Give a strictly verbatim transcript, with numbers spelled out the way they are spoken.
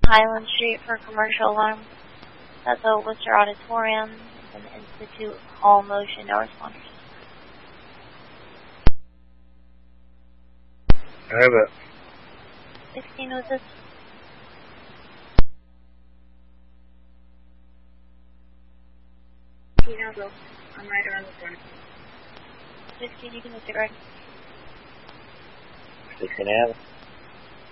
Highland Street for commercial alarm. That's a Worcester Auditorium and Institute Hall Motion, no responders. I have it. sixteen was this? Now go. I'm right around the corner. sixteen, you can disregard. sixteen, I have it.